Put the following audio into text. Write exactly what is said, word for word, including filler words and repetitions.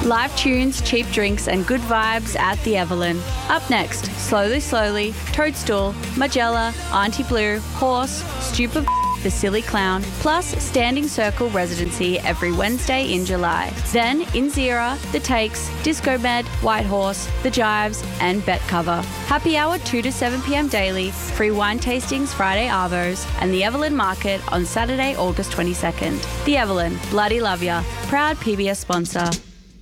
Live tunes, cheap drinks and good vibes at the Evelyn. Up next, Slowly Slowly, Toadstool, Magella, Auntie Blue, Horse, Stupid The Silly Clown, plus Standing Circle residency every Wednesday in July. Then Inzera, The Takes, Disco Med, White Horse, The Jives and Bet Cover. Happy hour two to seven p.m. daily, free wine tastings Friday arvos, and the Evelyn Market on Saturday, August twenty-second. The Evelyn, bloody love ya. Proud P B S sponsor.